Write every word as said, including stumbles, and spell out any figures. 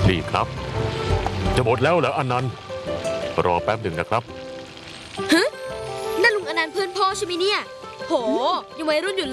นี่ครับ จะหมดแล้วเหรออนันต์รอแป๊บหนึ่งนะครับนั่นลุงอนันต์เพื่อนพ่อใช่ไหมเนี่ย โหยังวัยรุ่นอยู่